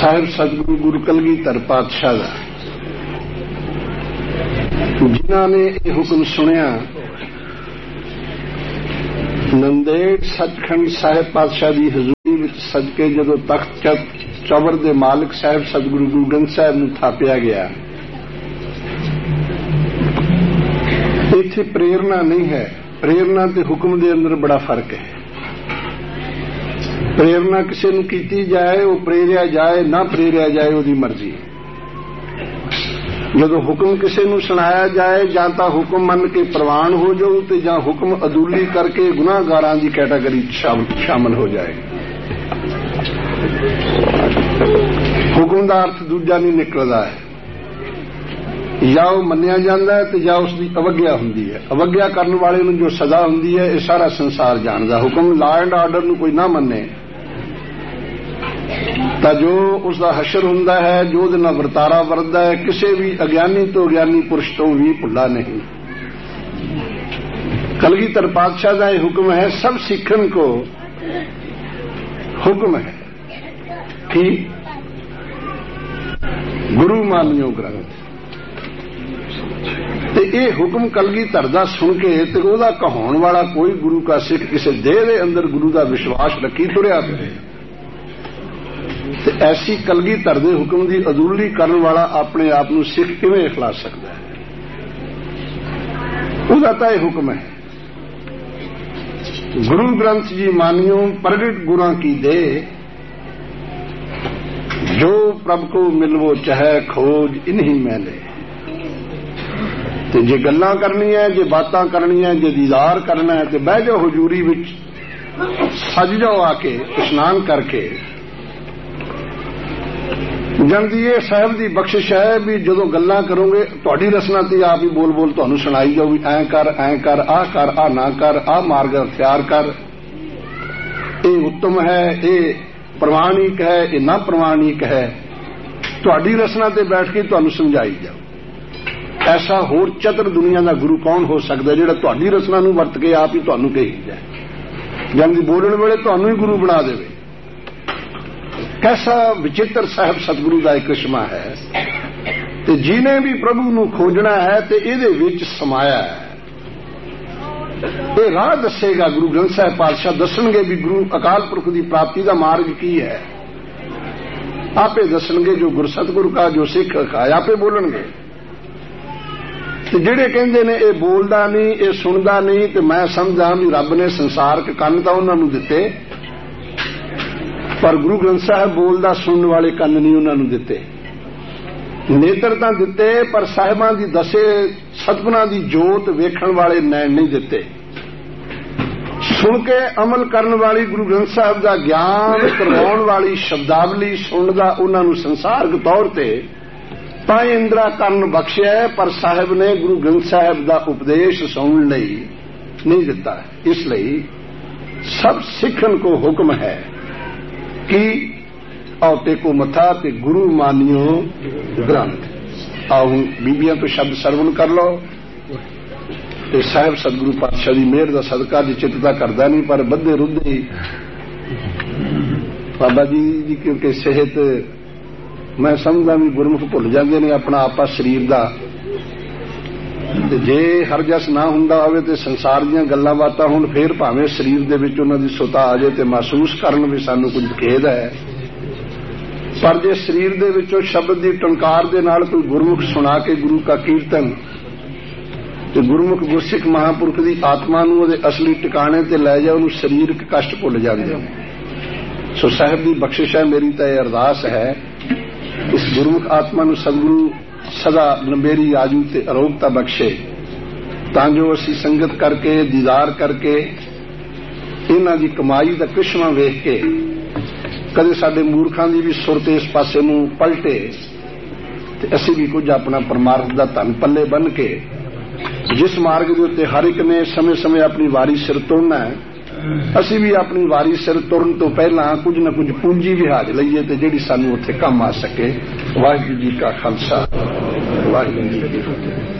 ਸਾਹਿਬ ਸਤਿਗੁਰੂ ਗੁਰੂ ਕਲਗੀਧਰ ਪਾਤਸ਼ਾਹ ਦਾ, ਜਿਨ੍ਹਾਂ ਨੇ ਇਹ ਹੁਕਮ ਸੁਣਿਆ, ਨੰਦੇੜ ਸੱਚਖੰਡ ਸਾਹਿਬ ਪਾਤਸ਼ਾਹ ਦੀ ਹਜ਼ੂਰੀ ਵਿੱਚ ਸਦਕੇ ਜਦੋਂ ਤਖਤ ਚੌਬਰ ਦੇ ਮਾਲਕ ਸਾਹਿਬ ਸਤਿਗੁਰੂ ਗੁਰੂ ਗ੍ਰੰਥ ਸਾਹਿਬ ਨੂੰ ਥਾਪਿਆ ਗਿਆ, ਇੱਥੇ ਪ੍ਰੇਰਨਾ ਨਹੀਂ ਹੈ। ਪ੍ਰੇਰਨਾ ਤੇ ਹੁਕਮ ਦੇ ਅੰਦਰ ਬੜਾ ਫਰਕ ਹੈ। ਪ੍ਰੇਰਨਾ ਕਿਸੇ ਨੂੰ ਕੀਤੀ ਜਾਏ, ਉਹ ਪ੍ਰੇਰਿਆ ਜਾਏ, ਨਾ ਪ੍ਰੇਰਿਆ ਜਾਏ, ਉਹਦੀ ਮਰਜ਼ੀ। ਜਦੋਂ ਹੁਕਮ ਕਿਸੇ ਨੂੰ ਸੁਣਾਇਆ ਜਾਏ, ਜਾਂ ਤਾਂ ਹੁਕਮ ਮੰਨ ਕੇ ਪ੍ਰਵਾਨ ਹੋ ਜਾਓ ਤੇ ਜਾਂ ਹੁਕਮ ਅਦੂਲੀ ਕਰਕੇ ਗੁਨਾਹਗਾਰਾਂ ਦੀ ਕੈਟਾਗਰੀ ਸ਼ਾਮਲ ਹੋ ਜਾਏ। ਹੁਕਮ ਦਾ ਅਰਥ ਦੂਜਾ ਨਹੀਂ ਨਿਕਲਦਾ ਹੈ। ਜਾਂ ਉਹ ਮੰਨਿਆ ਜਾਂਦਾ ਹੈ ਤੇ ਜਾਂ ਉਸ ਦੀ ਅਵੱਗਿਆ ਹੁੰਦੀ ਹੈ। ਅਵੱਗਿਆ ਕਰਨ ਵਾਲੇ ਨੂੰ ਜੋ ਸਜ਼ਾ ਹੁੰਦੀ ਹੈ, ਇਹ ਸਾਰਾ ਸੰਸਾਰ ਜਾਣਦਾ। ਹੁਕਮ ਲਾ ਐਂਡ ਆਰਡਰ ਨੂੰ ਕੋਈ ਨਾ ਮੰਨੇ ਤਾਂ ਜੋ ਉਸ ਦਾ ਹਸ਼ਰ ਹੁੰਦਾ ਹੈ, ਜੋ ਉਹਦੇ ਨਾਲ ਵਰਤਾਰਾ ਵਰਤਦਾ ਹੈ, ਕਿਸੇ ਵੀ ਅਗਿਆਨੀ ਤੋਂ ਅਗਿਆਨੀ ਪੁਰਸ਼ ਤੋਂ ਵੀ ਭੁੱਲਾ ਨਹੀਂ। ਕਲਗੀਧਰ ਪਾਤਸ਼ਾਹ ਦਾ ਇਹ ਹੁਕਮ ਹੈ, ਸਭ ਸਿੱਖਣ ਕੋ ਹੁਕਮ ਹੈ ਕਿ ਗੁਰੂ ਮਾਨਿਓ ਗ੍ਰੰਥ। ਤੇ ਇਹ ਹੁਕਮ ਕਲਗੀਧਰ ਦਾ ਸੁਣ ਕੇ ਤੇ ਉਹਦਾ ਕਹਾਉਣ ਵਾਲਾ ਕੋਈ ਗੁਰੂ ਕਾ ਸਿੱਖ ਕਿਸੇ ਦੇਹ ਦੇ ਅੰਦਰ ਗੁਰੂ ਦਾ ਵਿਸ਼ਵਾਸ ਰੱਖੀ ਤੁਰਿਆ ਫਿਰੇ ਤੇ ਐਸੀ ਕਲਗੀਧਰ ਦੇ ਹੁਕਮ ਦੀ ਅਦੂਲੀ ਕਰਨ ਵਾਲਾ ਆਪਣੇ ਆਪ ਨੂੰ ਸਿੱਖ ਕਿਵੇਂ ਖਿਲਾ ਸਕਦਾ ਹੈ? ਉਹਦਾ ਤਾਂ ਇਹ ਹੁਕਮ ਹੈ, ਗੁਰੂ ਗ੍ਰੰਥ ਜੀ ਮਾਨਿਓ ਪ੍ਰਗਟ ਗੁਰਾਂ ਕੀ ਦੇ, ਜੋ ਪ੍ਰਭ ਕੋ ਮਿਲਵੋ ਚਾਹੇ ਖੋਜ ਇਨਹੀ ਮੈਲੇ। ਤੇ ਜੇ ਗੱਲਾਂ ਕਰਨੀਆਂ, ਜੇ ਬਾਤਾਂ ਕਰਨੀਆਂ, ਜੇ ਦੀਦਾਰ ਕਰਨਾ ਹੈ ਤੇ ਬਹਿ ਜਾਓ ਹਜ਼ੂਰੀ ਵਿੱਚ, ਸੱਜ ਜਾਓ ਆ ਕੇ ਇਸ਼ਨਾਨ ਕਰਕੇ। ਜਨਦੀ ਇਹ ਸਾਹਿਬ ਦੀ ਬਖਸ਼ਿਸ਼ ਹੈ ਵੀ ਜਦੋਂ ਗੱਲਾਂ ਕਰੋਗੇ ਤੁਹਾਡੀ ਰਸਨਾ ਤੇ ਆਪ ਹੀ ਬੋਲ ਬੋਲ ਤੁਹਾਨੂੰ ਸੁਣਾਈ ਜਾਓ ਵੀ ਐਂ ਕਰ, ਆਹ ਨਾ ਕਰ, ਆਹ ਮਾਰਗ ਅਖਤਿਆਰ ਕਰ, ਇਹ ਉੱਤਮ ਹੈ, ਇਹ ਪ੍ਰਮਾਣਿਕ ਹੈ, ਇਹ ਨਾ ਪ੍ਰਮਾਣਿਕ ਹੈ। ਤੁਹਾਡੀ ਰਸਨਾ ਤੇ ਬੈਠ ਕੇ ਤੁਹਾਨੂੰ ਸਮਝਾਈ ਜਾਓ। ਐਸਾ ਹੋਰ ਚਤੁਰ ਦੁਨੀਆ ਦਾ ਗੁਰੂ ਕੌਣ ਹੋ ਸਕਦਾ ਜਿਹੜਾ ਤੁਹਾਡੀ ਰਸਨਾ ਨੂੰ ਵਰਤ ਕੇ ਆਪ ਹੀ ਤੁਹਾਨੂੰ ਕਹੀ ਜਾਏ, ਜਨਦੀ ਬੋਲਣ ਵੇਲੇ ਤੁਹਾਨੂੰ ਹੀ ਗੁਰੂ ਬਣਾ ਦੇਵੇ। ਕੈਸਾ ਵਿਚਿੱਤਰ ਸਾਹਿਬ ਸਤਿਗੁਰੂ ਦਾ ਇੱਕ ਕ੍ਰਿਸ਼ਮਾ ਹੈ। ਤੇ ਜਿਹਨੇ ਵੀ ਪ੍ਰਭੂ ਨੂੰ ਖੋਜਣਾ ਹੈ ਤੇ ਇਹਦੇ ਵਿੱਚ ਸਮਾਇਆ ਹੈ। ਇਹ ਰਾਹ ਦੱਸੇਗਾ ਗੁਰੂ ਗ੍ਰੰਥ ਸਾਹਿਬ ਪਾਤਸ਼ਾਹ, ਦੱਸਣਗੇ ਵੀ ਗੁਰੂ ਅਕਾਲ ਪੁਰਖ ਦੀ ਪ੍ਰਾਪਤੀ ਦਾ ਮਾਰਗ ਕੀ ਹੈ। ਆਪੇ ਦੱਸਣਗੇ ਜੋ ਗੁਰਸਤਿਗੁਰੂ ਕਾ, ਜੋ ਸਿੱਖ ਕਾ, ਆਪੇ ਬੋਲਣਗੇ। ਤੇ ਜਿਹੜੇ ਕਹਿੰਦੇ ਨੇ ਇਹ ਬੋਲਦਾ ਨਹੀਂ, ਇਹ ਸੁਣਦਾ ਨਹੀਂ, ਤੇ ਮੈਂ ਸਮਝਾਂ ਵੀ ਰੱਬ ਨੇ ਸੰਸਾਰਕ ਕੰਨ ਤਾਂ ਉਹਨਾਂ ਨੂੰ ਦਿੱਤੇ, ਪਰ ਗੁਰੂ ਗ੍ਰੰਥ ਸਾਹਿਬ ਬੋਲਦਾ ਸੁਣਨ ਵਾਲੇ ਕੰਨ ਨਹੀਂ ਉਹਨਾਂ ਨੂੰ ਦਿੱਤੇ। ਨੇਤਰ ਤਾਂ ਦਿੱਤੇ, ਪਰ ਸਾਹਿਬਾਂ ਦੀ ਦਸੇ ਸਤਿਗੁਰਾਂ ਦੀ ਜੋਤ ਵੇਖਣ ਵਾਲੇ ਨੈਣ ਨਹੀਂ ਦਿੱਤੇ। ਸੁਣ ਕੇ ਅਮਲ ਕਰਨ ਵਾਲੀ ਗੁਰੂ ਗ੍ਰੰਥ ਸਾਹਿਬ ਦਾ ਗਿਆਨ ਕਰਵਾਉਣ ਵਾਲੀ ਸ਼ਬਦਾਵਲੀ ਸੁਣਨ ਦਾ ਉਹਨਾਂ ਨੂੰ ਸੰਸਾਰਕ ਤੌਰ ਤੇ ਤਾਂ ਇੰਦਰਾ ਕਰਨ ਬਖਸ਼ਿਆ, ਪਰ ਸਾਹਿਬ ਨੇ ਗੁਰੂ ਗ੍ਰੰਥ ਸਾਹਿਬ ਦਾ ਉਪਦੇਸ਼ ਸੁਣਨ ਲਈ ਨਹੀਂ ਦਿੱਤਾ। ਇਸ ਲਈ ਸਭ ਸਿੱਖਣ ਕੋ ਹੁਕਮ ਹੈ ਕਿ ਆਓ ਟੇਕੋ ਮੱਥਾ ਤੇ ਗੁਰੂ ਮਾਨਿਓ ਗ੍ਰੰਥ। ਆਓ ਹੁਣ ਬੀਬੀਆਂ ਤੋਂ ਸ਼ਬਦ ਸਰਵਣ ਕਰ ਲਓ ਤੇ ਸਾਹਿਬ ਸਤਿਗੁਰੂ ਪਾਤਸ਼ਾਹ ਦੀ ਮਿਹਰ ਦਾ ਸਦਕਾ ਜੀ ਚਿੱਤ ਦਾ ਕਰਦਾ ਨਹੀਂ, ਪਰ ਬੱਧੇ ਰੁੱਧੇ ਬਾਬਾ ਜੀ ਦੀ ਕਿਉਂਕਿ ਸਿਹਤ ਮੈਂ ਸਮਝਦਾ ਵੀ ਗੁਰਮੁਖ ਭੁੱਲ ਜਾਂਦੇ ਨੇ ਆਪਣਾ ਆਪਾ ਸਰੀਰ ਦਾ। ਤੇ ਜੇ ਹਰਜਸ ਨਾ ਹੁੰਦਾ ਹੋਵੇ ਤੇ ਸੰਸਾਰ ਦੀਆਂ ਗੱਲਾਂ ਬਾਤਾਂ ਹੁਣ ਫੇਰ ਭਾਵੇਂ ਸਰੀਰ ਦੇ ਵਿੱਚ ਉਹਨਾਂ ਦੀ ਸੁਤਾ ਆ ਜਾਏ ਤੇ ਮਹਿਸੂਸ ਕਰਨ ਵੀ ਸਾਨੂੰ ਕੁਝ ਖੇਦ ਹੈ, ਪਰ ਜੇ ਸਰੀਰ ਦੇ ਵਿੱਚੋਂ ਸ਼ਬਦ ਦੀ ਟੰਕਾਰ ਦੇ ਨਾਲ ਕੋਈ ਗੁਰਮੁਖ ਸੁਣਾ ਕੇ ਗੁਰੂ ਕਾ ਕੀਰਤਨ ਤੇ ਗੁਰਮੁਖ ਗੁਰਸਿੱਖ ਮਹਾਂਪੁਰਖ ਦੀ ਆਤਮਾ ਨੂੰ ਉਹਦੇ ਅਸਲੀ ਟਿਕਾਣੇ ਤੇ ਲੈ ਜਾ, ਉਹਨੂੰ ਸਰੀਰਕ ਕਸ਼ਟ ਭੁੱਲ ਜਾਂਦੇ ਨੇ। ਸੋ ਸਾਹਿਬ ਦੀ ਬਖਸ਼ਿਸ਼ ਹੈ, ਮੇਰੀ ਤਾਂ ਇਹ ਅਰਦਾਸ ਹੈ ਇਸ ਗੁਰਮੁਖ ਆਤਮਾ ਨੂੰ ਸਤਿਗੁਰੂ ਸਦਾ ਲੰਬੇਰੀ ਆਜੂ ਤੇ ਅਰੋਗਤਾ ਬਖਸ਼ੇ, ਤਾਂ ਜੋ ਅਸੀਂ ਸੰਗਤ ਕਰਕੇ ਦੀਦਾਰ ਕਰਕੇ ਇਹਨਾਂ ਦੀ ਕਮਾਈ ਦਾ ਕ੍ਰਿਸ਼ਮਾ ਵੇਖ ਕੇ ਕਦੇ ਸਾਡੇ ਮੂਰਖਾਂ ਦੀ ਵੀ ਸੁਰਤ ਇਸ ਪਾਸੇ ਨੂੰ ਪਲਟੇ ਤੇ ਅਸੀਂ ਵੀ ਕੁਝ ਆਪਣਾ ਪਰਮਾਰਥ ਦਾ ਧਨ ਪੱਲੇ ਬੰਨ ਕੇ ਜਿਸ ਮਾਰਗ ਦੇ ਉੱਤੇ ਹਰ ਇੱਕ ਨੇ ਸਮੇਂ-ਸਮੇਂ ਆਪਣੀ ਵਾਰੀ ਸਿਰ ਤੁਰਨਾ ਹੈ, ਅਸੀਂ ਵੀ ਆਪਣੀ ਵਾਰੀ ਸਿਰ ਤੁਰਨ ਤੋਂ ਪਹਿਲਾਂ ਕੁਝ ਨਾ ਕੁਝ ਪੂੰਜੀ ਵਿਹਾਜ ਲਈਏ ਤੇ ਜਿਹੜੀ ਸਾਨੂੰ ਉੱਥੇ ਕੰਮ ਆ ਸਕੇ। ਵਾਹਿਗੁਰੂ ਜੀ ਕਾ ਖਾਲਸਾ, ਵਾਹਿਗੁਰੂ ਜੀ ਕੀ ਫਤਿਹ।